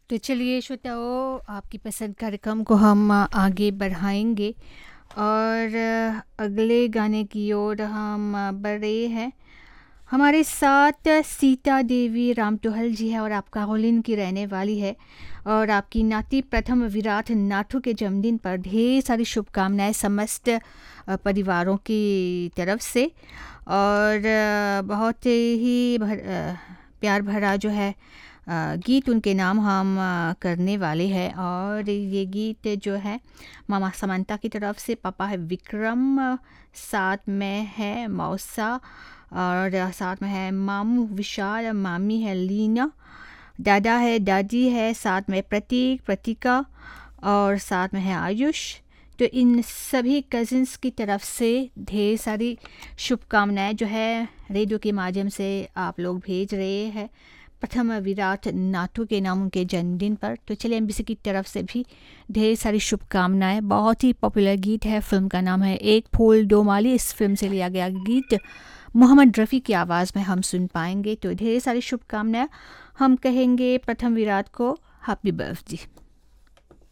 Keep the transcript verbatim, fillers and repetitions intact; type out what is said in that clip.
तो चलिए श्रोताओं, आपकी पसंद कार्यक्रम को हम आ, आगे बढ़ाएंगे और आ, अगले गाने की ओर हम आ, बढ़ रहे हैं। हमारे साथ सीता देवी रामटोहल जी है और आप कागोलिन की रहने वाली है और आपकी नाती प्रथम विराट नाठू के जन्मदिन पर ढेर सारी शुभकामनाएं समस्त आ, परिवारों की तरफ से। और आ, बहुत ही भर, आ, प्यार भरा जो है अ, गीत उनके नाम हम अ, करने वाले हैं। और ये गीत जो है मामा समंता की तरफ से, पापा है विक्रम, अ, साथ में है मौसा और अ, साथ में है मामू विशाल, मामी है लीना, दादा है, दादी है, साथ में प्रतीक, प्रतीका और साथ में है आयुष। तो इन सभी कज़िन्स की तरफ से ढेर सारी शुभकामनाएं जो है रेडियो के माध्यम से आप लोग भेज रहे हैं प्रथम विराट नाटू के नाम उनके जन्मदिन पर। तो चलिए एमबीसी की तरफ से भी ढेर सारी शुभकामनाएं। बहुत ही पॉपुलर गीत है, फिल्म का नाम है एक फूल दो माली। इस फिल्म से लिया गया गीत मोहम्मद रफ़ी की आवाज़ में हम सुन पाएंगे। तो ढेर सारी शुभकामनाएं हम कहेंगे प्रथम विराट को हैप्पी बर्थडे।